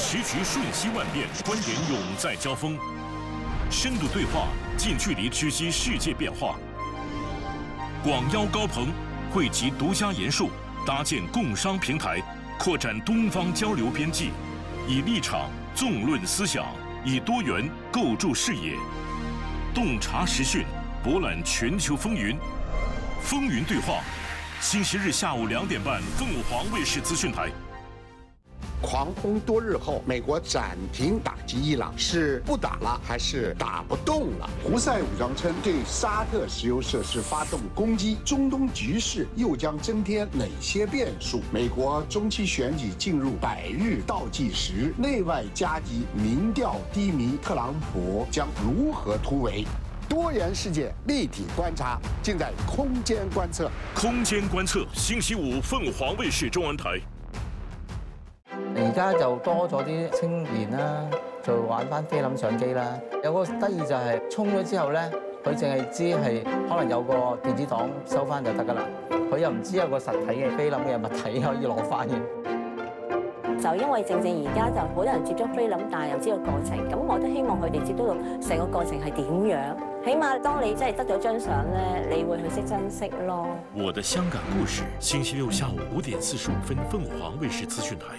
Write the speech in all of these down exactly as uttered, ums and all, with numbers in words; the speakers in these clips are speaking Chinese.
时局瞬息万变，观点永在交锋，深度对话，近距离知悉世界变化。广邀高朋，汇集独家研述，搭建共商平台，扩展东方交流边际，以立场纵论思想，以多元构筑视野，洞察时讯，博览全球风云。风云对话，星期日下午两点半，凤凰卫视资讯台。 狂轰多日后，美国暂停打击伊朗，是不打了还是打不动了？胡塞武装称对沙特石油设施发动攻击，中东局势又将增添哪些变数？美国中期选举进入百日倒计时，内外夹击，民调低迷，特朗普将如何突围？多元世界立体观察，尽在空间观测。 空间观测，星期五鳳凰衛視中文台。 而家就多咗啲青年啦，就玩翻菲林相機啦。有個得意就係沖咗之後咧，佢淨係知係可能有個電子檔收翻就得㗎啦。佢又唔知有個實體嘅菲林嘅物體可以攞翻嘅。 就因為正正而家就好多人接觸菲林，但係又知道過程，咁我都希望佢哋接觸到成個過程係點樣。起碼當你真係得咗張相咧，你會去識珍惜咯。 我的香港故事，星期六下午五點四十五分，鳳凰衛視資訊台。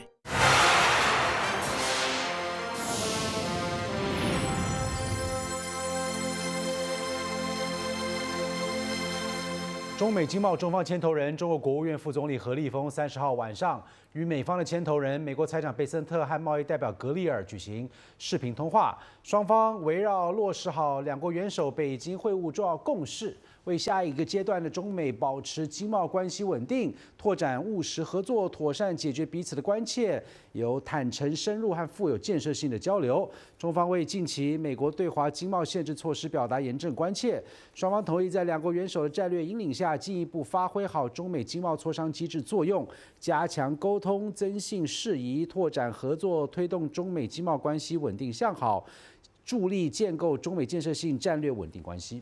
中美经贸中方牵头人、中国国务院副总理何立峰三十号晚上与美方的牵头人、美国财长贝森特和贸易代表格里尔举行视频通话，双方围绕落实好两国元首北京会晤重要共识，为下一个阶段的中美保持经贸关系稳定、拓展务实合作、妥善解决彼此的关切，有坦诚、深入和富有建设性的交流。中方为近期美国对华经贸限制措施表达严正关切，双方同意在两国元首的战略引领下，进一步发挥好中美经贸磋商机制作用，加强沟通、增信事宜，拓展合作，推动中美经贸关系稳定向好，助力建构中美建设性战略稳定关系。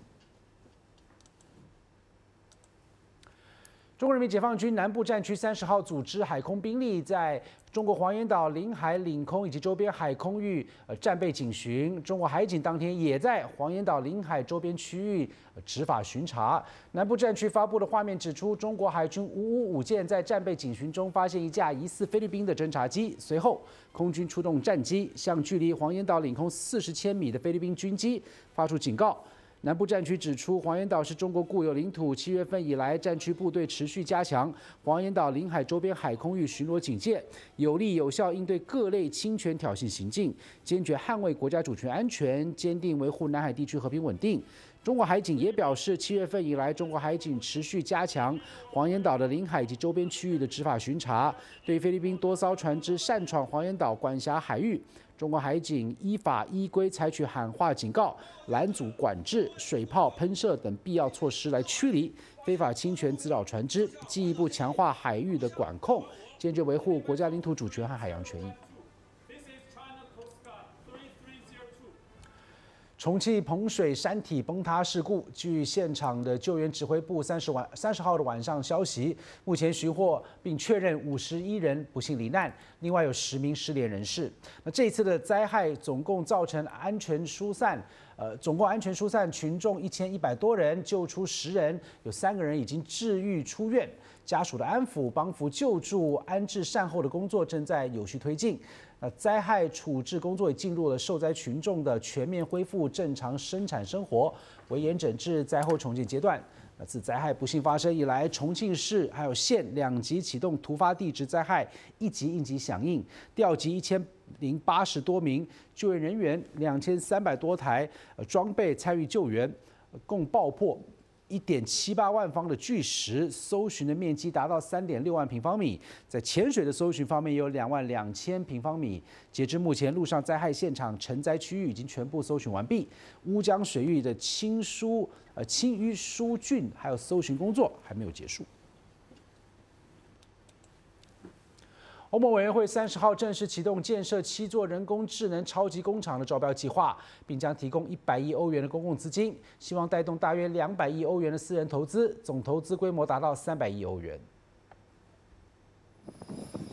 中国人民解放军南部战区三十号组织海空兵力在中国黄岩岛领海、领空以及周边海空域呃战备警巡。中国海警当天也在黄岩岛领海周边区域呃执法巡查。南部战区发布的画面指出，中国海军五五五舰在战备警巡中发现一架疑似菲律宾的侦察机，随后空军出动战机向距离黄岩岛领空四十千米的菲律宾军机发出警告。南部战区指出，黄岩岛是中国固有领土。七月份以来，战区部队持续加强黄岩岛领海周边海空域巡逻警戒，有力有效应对各类侵权挑衅行径，坚决捍卫国家主权安全，坚定维护南海地区和平稳定。中国海警也表示，七月份以来，中国海警持续加强黄岩岛的领海以及周边区域的执法巡查，对菲律宾多艘船只擅闯黄岩岛管辖海域，中国海警依法依规采取喊话警告、拦阻管制、水炮喷射等必要措施来驱离非法侵权滋扰船只，进一步强化海域的管控，坚决维护国家领土主权和海洋权益。重庆彭水山体崩塌事故，据现场的救援指挥部三十晚三十号的晚上消息，目前寻获并确认五十一人不幸罹难，另外有十名失联人士。那这一次的灾害总共造成安全疏散，呃，总共安全疏散群众一千一百多人，救出十人，有三个人已经治愈出院。家属的安抚、帮扶救助、安置善后的工作正在有序推进。那灾害处置工作也进入了受灾群众的全面恢复正常生产生活、危严整治、灾后重建阶段。那自灾害不幸发生以来，重庆市还有县两级启动突发地质灾害一级应急响应，调集一千零八十多名救援人员、两千三百多台装备参与救援，共爆破一点七八万方的巨石，搜寻的面积达到三点六万平方米。在潜水的搜寻方面，有两万两千平方米。截至目前，陆上灾害现场沉灾区域已经全部搜寻完毕。乌江水域的清疏、呃清淤疏浚还有搜寻工作还没有结束。欧盟委员会三十号正式启动建设七座人工智能超级工厂的招标计划，并将提供一百亿欧元的公共资金，希望带动大约两百亿欧元的私人投资，总投资规模达到三百亿欧元。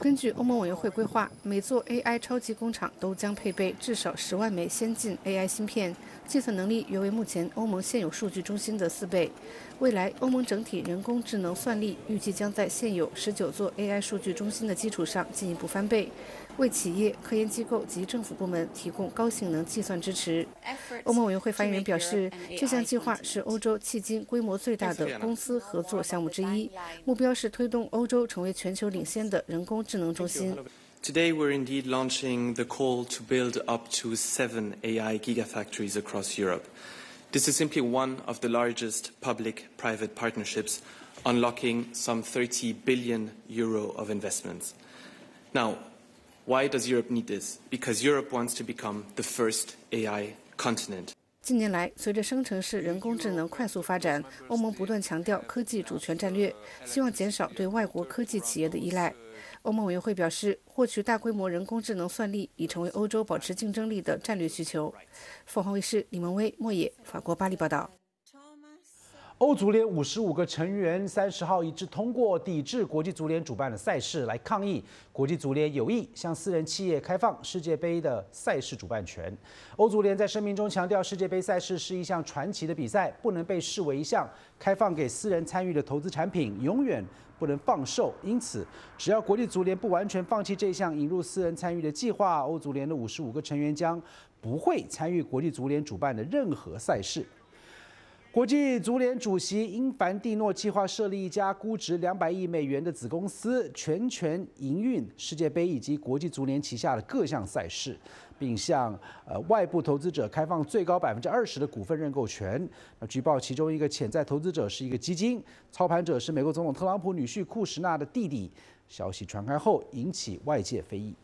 根据欧盟委员会规划，每座 A I 超级工厂都将配备至少十万枚先进 A I 芯片，计算能力约为目前欧盟现有数据中心的四倍。未来，欧盟整体人工智能算力预计将在现有十九座 A I 数据中心的基础上进一步翻倍，为企业、科研机构及政府部门提供高性能计算支持。欧盟委员会发言人表示，这项计划是欧洲迄今规模最大的公司合作项目之一，目标是推动欧洲成为全球领先的人工智能中心。 Today, we're indeed launching the call to build up to seven A I gigafactories across Europe. This is simply one of the largest public-private partnerships, unlocking some thirty billion euro of investments. Now, why does Europe need this? Because Europe wants to become the first A I continent. 近年来，随着生成式人工智能快速发展，欧盟不断强调科技主权战略，希望减少对外国科技企业的依赖。欧盟委员会表示，获取大规模人工智能算力已成为欧洲保持竞争力的战略需求。凤凰卫视李文威、莫野，法国巴黎报道。 欧足联五十五个成员三十号一致通过抵制国际足联主办的赛事，来抗议国际足联有意向私人企业开放世界杯的赛事主办权。欧足联在声明中强调，世界杯赛事是一项传奇的比赛，不能被视为一项开放给私人参与的投资产品，永远不能放售。因此，只要国际足联不完全放弃这项引入私人参与的计划，欧足联的五十五个成员将不会参与国际足联主办的任何赛事。国际足联主席因凡蒂诺计划设立一家估值两百亿美元的子公司，全权营运世界杯以及国际足联旗下的各项赛事，并向呃外部投资者开放最高百分之二十的股份认购权。那据报，其中一个潜在投资者是一个基金，操盘者是美国总统特朗普女婿库什纳的弟弟。消息传开后，引起外界非议。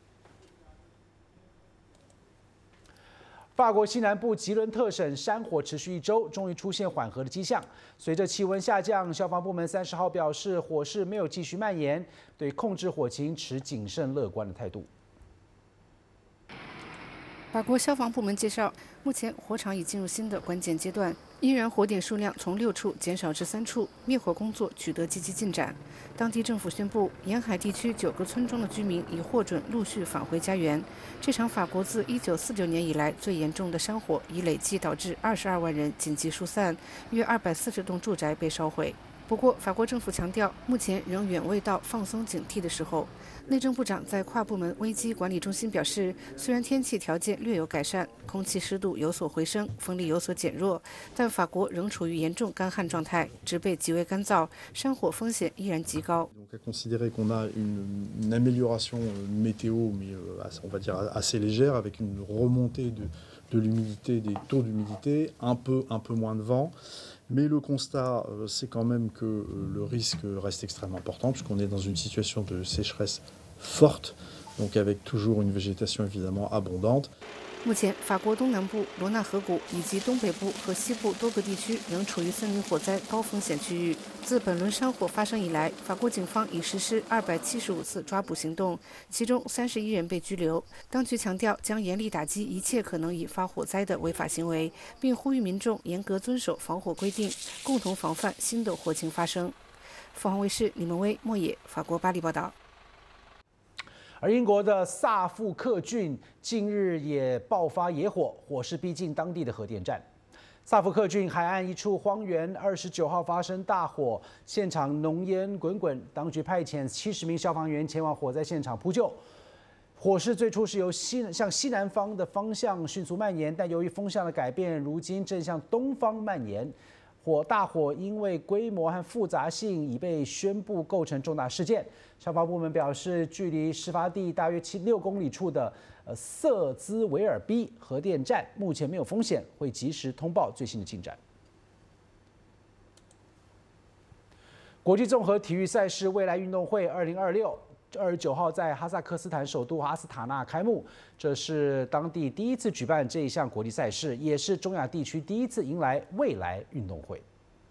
法国西南部吉伦特省山火持续一周，终于出现缓和的迹象。随着气温下降，消防部门三十号表示，火势没有继续蔓延，对控制火情持谨慎乐观的态度。 法国消防部门介绍，目前火场已进入新的关键阶段，依然火点数量从六处减少至三处，灭火工作取得积极进展。当地政府宣布，沿海地区九个村庄的居民已获准陆续返回家园。这场法国自一九四九年以来最严重的山火，已累计导致二十二万人紧急疏散，约二百四十栋住宅被烧毁。不过，法国政府强调，目前仍远未到放松警惕的时候。内政部长在跨部门危机管理中心表示，虽然天气条件略有改善，空气湿度有所回升，风力有所减弱，但法国仍处于严重干旱状态，植被极为干燥，山火风险依然极高。 Donc à considérer qu'on a une, une amélioration météo, mais on va dire assez légère, avec une remontée de, de l'humidité, des taux d'humidité, un peu, un peu moins de vent. Mais le constat, c'est quand même que le risque reste extrêmement important, puisqu'on est dans une situation de sécheresse forte, donc avec toujours une végétation évidemment abondante. 目前，法国东南部罗纳河谷以及东北部和西部多个地区仍处于森林火灾高风险区域。自本轮山火发生以来，法国警方已实施二百七十五次抓捕行动，其中三十一人被拘留。当局强调将严厉打击一切可能引发火灾的违法行为，并呼吁民众严格遵守防火规定，共同防范新的火情发生。凤凰卫视李文威、莫野，法国巴黎报道。 而英国的萨福克郡近日也爆发野火，火势逼近当地的核电站。萨福克郡海岸一处荒原，二十九号发生大火，现场浓烟滚滚，当局派遣七十名消防员前往火灾现场扑救。火势最初是由西向西南方的方向迅速蔓延，但由于风向的改变，如今正向东方蔓延。火大火因为规模和复杂性已被宣布构成重大事件。消防部门表示，距离事发地大约七六公里处的呃瑟兹维尔 B 核电站目前没有风险，会及时通报最新的进展。国际综合体育赛事未来运动会二零二六。二十九号在哈萨克斯坦首都阿斯塔纳开幕，这是当地第一次举办这一项国际赛事，也是中亚地区第一次迎来未来运动会。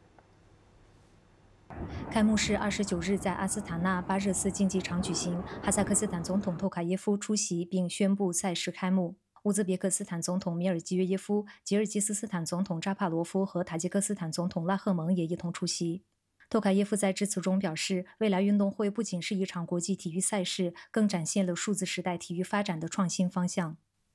开幕式二十九日在阿斯塔纳巴热斯竞技场举行，哈萨克斯坦总统托卡耶夫出席并宣布赛事开幕。乌兹别克斯坦总统米尔基约耶夫、吉尔吉斯斯坦总统扎帕罗夫和塔吉克斯坦总统拉赫蒙也一同出席。 托卡耶夫在致辞中表示，未来运动会不仅是一场国际体育赛事，更展现了数字时代体育发展的创新方向。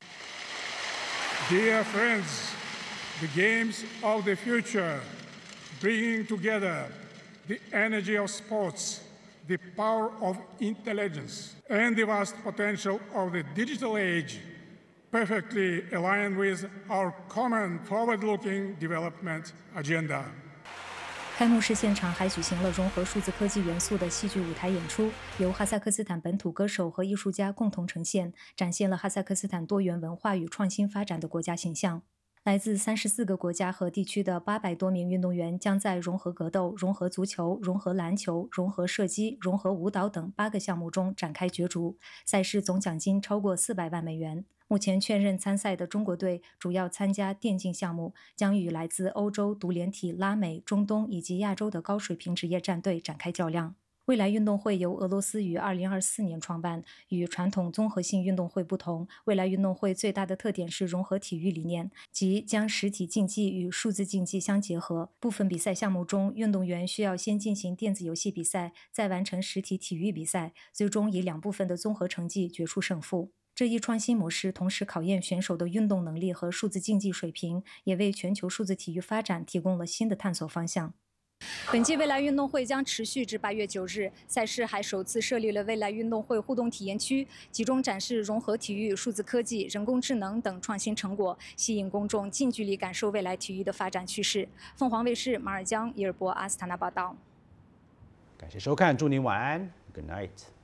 Dear friends, the games of the future, bringing together the energy of sports, the power of intelligence, and the vast potential of the digital age, perfectly align with our common forward-looking development agenda. 开幕式现场还举行了融合数字科技元素的戏剧舞台演出，由哈萨克斯坦本土歌手和艺术家共同呈现，展现了哈萨克斯坦多元文化与创新发展的国家形象。来自三十四个国家和地区的八百多名运动员将在融合格斗、融合足球、融合篮球、融合射击、融合舞蹈等八个项目中展开角逐，赛事总奖金超过四百万美元。目前确认参赛的中国队主要参加电竞项目，将与来自欧洲、独联体、拉美、中东以及亚洲的高水平职业战队展开较量。未来运动会由俄罗斯于二零二四年创办，与传统综合性运动会不同，未来运动会最大的特点是融合体育理念，即将实体竞技与数字竞技相结合。部分比赛项目中，运动员需要先进行电子游戏比赛，再完成实体体育比赛，最终以两部分的综合成绩决出胜负。这一创新模式同时考验选手的运动能力和数字竞技水平，也为全球数字体育发展提供了新的探索方向。本届未来运动会将持续至八月九日，赛事还首次设立了未来运动会互动体验区，集中展示融合体育、数字科技、人工智能等创新成果，吸引公众近距离感受未来体育的发展趋势。凤凰卫视马尔江、伊尔博阿斯塔纳报道。 感谢收看，祝您晚安 ，Good night。